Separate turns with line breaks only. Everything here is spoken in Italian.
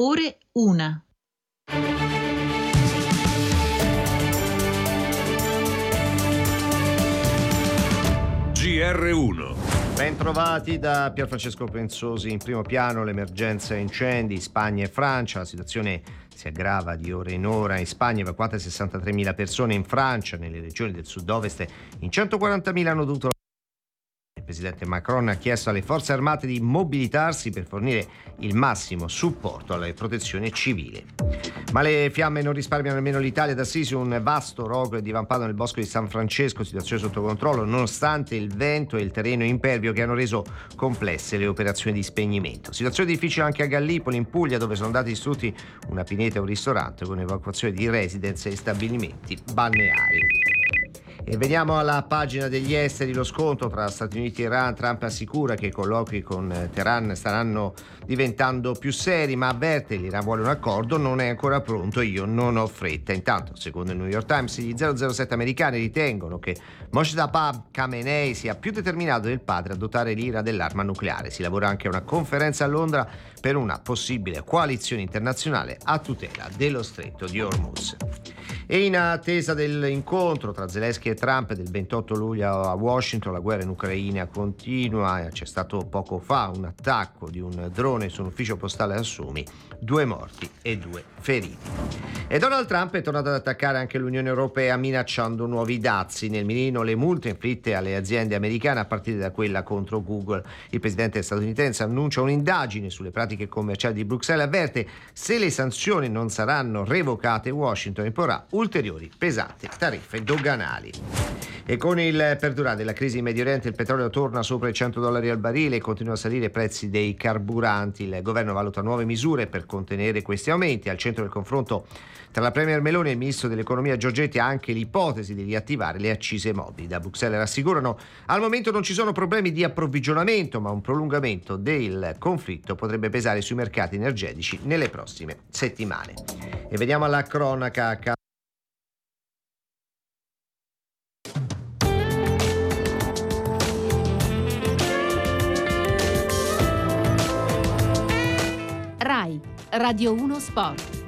ore 1.
GR1.
Ben-trovati da Pierfrancesco Pensosi. In primo piano l'emergenza incendi, Spagna e Francia. La situazione si aggrava di ora in ora. In Spagna evacuate 63.000 persone, in Francia, nelle regioni del sud-ovest, in 140.000 hanno dovuto. Il presidente Macron ha chiesto alle forze armate di mobilitarsi per fornire il massimo supporto alle protezioni civili. Ma le fiamme non risparmiano nemmeno l'Italia. d'Assisi, un vasto rogo è divampato nel bosco di San Francesco, situazione sotto controllo nonostante il vento e il terreno impervio che hanno reso complesse le operazioni di spegnimento. Situazione difficile anche a Gallipoli, in Puglia, dove sono andati distrutti una pineta e un ristorante con evacuazione di residence e stabilimenti balneari. E veniamo alla pagina degli esteri. Lo scontro tra Stati Uniti e Iran. Trump assicura che i colloqui con Teheran staranno diventando più seri, ma avverte l'Iran vuole un accordo, non è ancora pronto, io non ho fretta. Intanto, secondo il New York Times, gli 007 americani ritengono che Moshtaba Khamenei sia più determinato del padre a dotare l'Iran dell'arma nucleare. Si lavora anche a una conferenza a Londra per una possibile coalizione internazionale a tutela dello stretto di Hormuz. E in attesa dell'incontro tra Zelensky e Trump del 28 luglio a Washington, la guerra in Ucraina continua. C'è stato poco fa un attacco di un drone su un ufficio postale a Sumi, 2 morti e 2 feriti. E Donald Trump è tornato ad attaccare anche l'Unione Europea minacciando nuovi dazi. Nel mirino le multe inflitte alle aziende americane a partire da quella contro Google. Il presidente statunitense annuncia un'indagine sulle pratiche commerciali di Bruxelles, avverte se le sanzioni non saranno revocate Washington imporrà ulteriori pesanti tariffe doganali. E con il perdurare della crisi in Medio Oriente il petrolio torna sopra i $100 al barile e continuano a salire i prezzi dei carburanti. Il governo valuta nuove misure per contenere questi aumenti. Al centro del confronto tra la premier Meloni e il ministro dell'economia Giorgetti ha anche l'ipotesi di riattivare le accise mobili. Da Bruxelles rassicurano al momento non ci sono problemi di approvvigionamento, ma un prolungamento del conflitto potrebbe pesare sui mercati energetici nelle prossime settimane. E veniamo alla cronaca.
RAI, Radio 1 Sport.